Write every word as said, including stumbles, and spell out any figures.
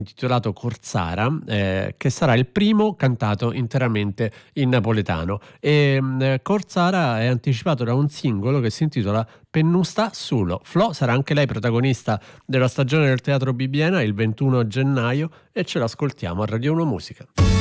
intitolato Corsara, eh, che sarà il primo cantato interamente in napoletano. E mh, Corsara è anticipato da un singolo che si intitola Pennusta Sulo. Flo sarà anche lei protagonista della stagione del Teatro Bibbiena il ventuno gennaio e ce l'ascoltiamo a Radio uno Musica.